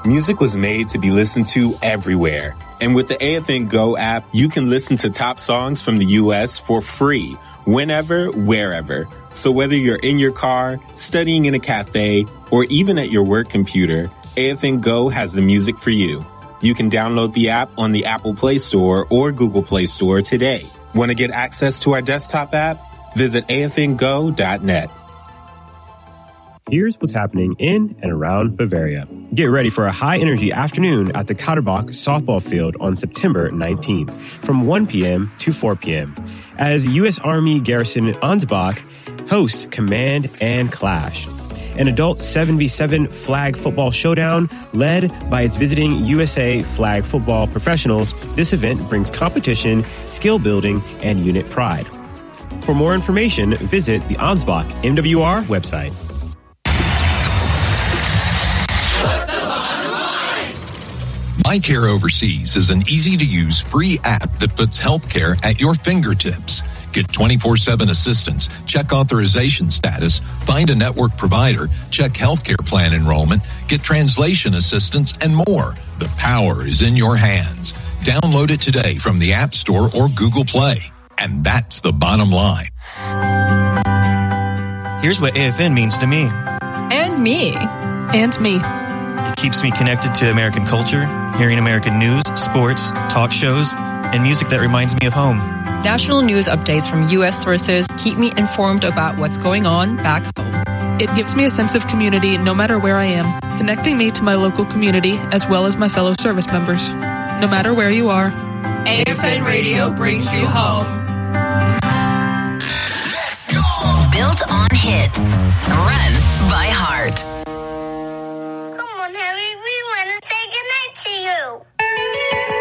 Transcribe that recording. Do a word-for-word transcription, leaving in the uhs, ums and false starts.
Music was made to be listened to everywhere. And with the A F N Go app, you can listen to top songs from the U S for free, whenever, wherever. So whether you're in your car, studying in a cafe, or even at your work computer, A F N Go has the music for you. You can download the app on the Apple Play Store or Google Play Store today. Want to get access to our desktop app? Visit A F N go dot net. Here's what's happening in and around Bavaria. Get ready for a high-energy afternoon at the Kauterbach softball field on September nineteenth from one p.m. to four p.m. as U S Army Garrison Ansbach hosts Command and Clash, an adult seven v seven flag football showdown led by its visiting U S A flag football professionals. This event brings competition, skill building, and unit pride. For more information, visit the Ansbach M W R website. MyCare Overseas is an easy-to-use free app that puts healthcare at your fingertips. Get twenty-four seven assistance, check authorization status, find a network provider, check healthcare plan enrollment, get translation assistance, and more. The power is in your hands. Download it today from the App Store or Google Play. And that's the bottom line. Here's what A F N means to me. And me. And me. It keeps me connected to American culture, hearing American news, sports, talk shows, and music that reminds me of home. National news updates from U S sources keep me informed about what's going on back home. It gives me a sense of community no matter where I am, connecting me to my local community as well as my fellow service members. No matter where you are, A F N Radio brings you home. Built on hits. Run by heart.